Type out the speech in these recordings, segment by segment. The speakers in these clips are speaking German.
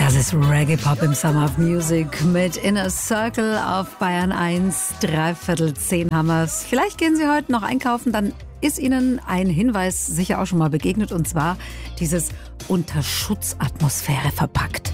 Das ist Reggae Pop im Summer of Music mit Inner Circle auf Bayern 1. 9:45 haben wir's. Vielleicht gehen Sie heute noch einkaufen, dann ist Ihnen ein Hinweis sicher auch schon mal begegnet, und zwar dieses unter Schutzatmosphäre verpackt.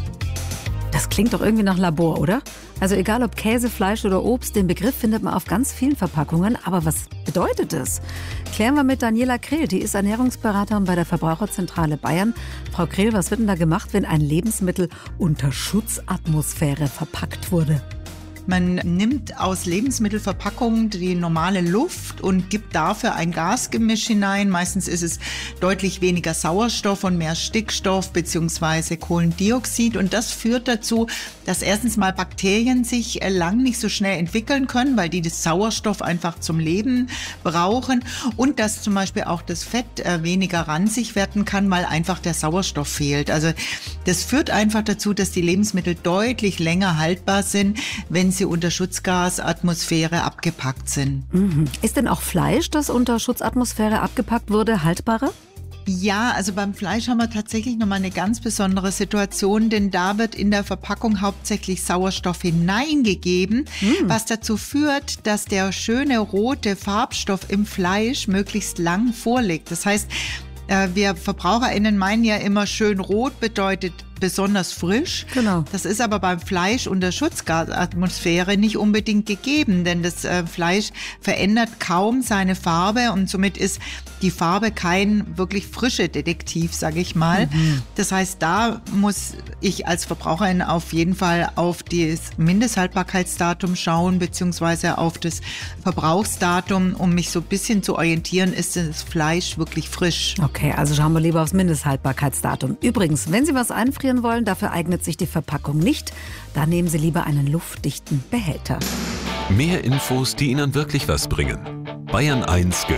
Das klingt doch irgendwie nach Labor, oder? Also egal ob Käse, Fleisch oder Obst, den Begriff findet man auf ganz vielen Verpackungen. Aber was bedeutet es? Klären wir mit Daniela Krehl, die ist Ernährungsberaterin bei der Verbraucherzentrale Bayern. Frau Krehl, was wird denn da gemacht, wenn ein Lebensmittel unter Schutzatmosphäre verpackt wurde? Man nimmt aus Lebensmittelverpackungen die normale Luft und gibt dafür ein Gasgemisch hinein. Meistens ist es deutlich weniger Sauerstoff und mehr Stickstoff bzw. Kohlendioxid. Und das führt dazu, dass erstens mal Bakterien sich lang nicht so schnell entwickeln können, weil die das Sauerstoff einfach zum Leben brauchen. Und dass zum Beispiel auch das Fett weniger ranzig werden kann, weil einfach der Sauerstoff fehlt. Also das führt einfach dazu, dass die Lebensmittel deutlich länger haltbar sind, wenn sie unter Schutzgasatmosphäre abgepackt sind. Ist denn auch Fleisch, das unter Schutzatmosphäre abgepackt wurde, haltbarer? Ja, also beim Fleisch haben wir tatsächlich nochmal eine ganz besondere Situation, denn da wird in der Verpackung hauptsächlich Sauerstoff hineingegeben, was dazu führt, dass der schöne rote Farbstoff im Fleisch möglichst lang vorliegt. Das heißt, wir VerbraucherInnen meinen ja immer, schön rot bedeutet besonders frisch. Genau. Das ist aber beim Fleisch unter Schutzgasatmosphäre nicht unbedingt gegeben, denn das Fleisch verändert kaum seine Farbe und somit ist die Farbe kein wirklich frische Detektiv, sage ich mal. Das heißt, da muss ich als Verbraucherin auf jeden Fall auf das Mindesthaltbarkeitsdatum schauen, beziehungsweise auf das Verbrauchsdatum, um mich so ein bisschen zu orientieren, ist das Fleisch wirklich frisch. Okay, also schauen wir lieber aufs Mindesthaltbarkeitsdatum. Übrigens, wenn Sie was einfrieren wollen, dafür eignet sich die Verpackung nicht. Da nehmen Sie lieber einen luftdichten Behälter. Mehr Infos, die Ihnen wirklich was bringen. Bayern 1